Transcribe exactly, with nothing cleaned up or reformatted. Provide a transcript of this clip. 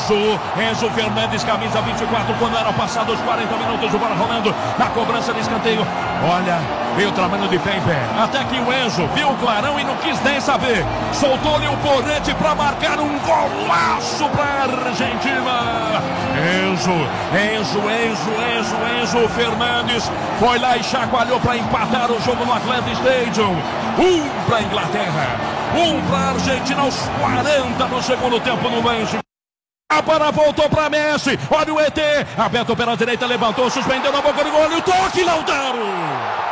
Enzo, Enzo Fernandes, camisa vinte e quatro, quando era passado os quarenta minutos, o bola rolando na cobrança de escanteio. Olha, veio trabalhando de pé em pé, até que o Enzo viu o clarão e não quis nem saber. Soltou-lhe o porrete para marcar um golaço para a Argentina. Enzo, Enzo, Enzo, Enzo, Enzo Fernandes foi lá e chacoalhou para empatar o jogo no Atlanta Stadium. Um para a Inglaterra, um para a Argentina aos quarenta no segundo tempo no México. A bola voltou para Messi, olha o E T, aberto pela direita, levantou, suspendeu na boca do gol, o toque, Lautaro!